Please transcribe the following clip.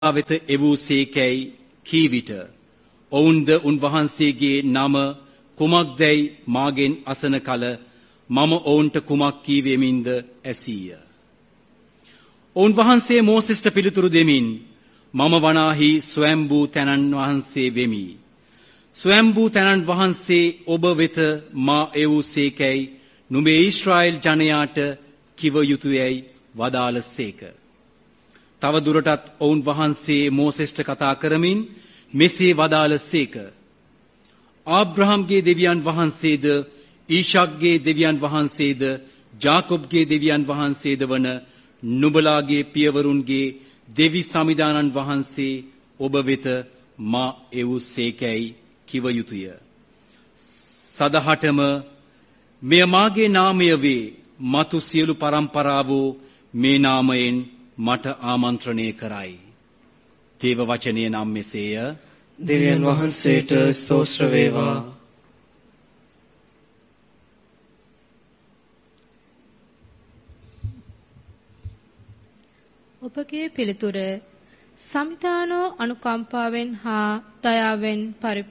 වෙත එවූසේකැයි කී විට ඔවුන්ද උන්වහන්සේගේ නම කුමක්දැයි මාගෙන් අසන කල මම ඔවුන්ට කුමක් කීවෙමින්ද ඇසීය. උන්වහන්සේ මෝසෙස්ට පිළිතුරු දෙමින් මම වනාහි ස්වයම්බූ තැනන් වහන්සේ වෙමි. ස්වයම්බූ තැනන් වහන්සේ ඔබ වෙත මා එවූසේකැයි නුඹේ ඊශ්‍රායෙල් ජනයාට කිව යුතුයයි වදාළසේක. තව දුරටත් ඔවුන් වහන්සේ මෝසෙස්ට කතා කරමින් මෙසේ වදාළසේක. ආබ්‍රහම්ගේ දෙවියන් වහන්සේද ඊශාක්ගේ දෙවියන් වහන්සේද ජාකොබ්ගේ දෙවියන් වහන්සේද වන නුඹලාගේ පියවරුන්ගේ දෙවි සමිදානන් වහන්සේ ඔබ වෙත මා එවූසේකැයි කිව යුතුය. සදහටම මෙය මාගේ නාමය වේ. මතු සියලු පරම්පරාවෝ මේ නාමයෙන් මට ආමන්ත්‍රණය කරයි. දේව වචනය නම් මෙසේය. දෙවියන් වහන්සේට ස්තෝත්‍ර වේවා. ඔබගේ පිළිතුර සමිතානෝ අනුකම්පාවෙන් හා දයාවෙන් පරිපූර්ණ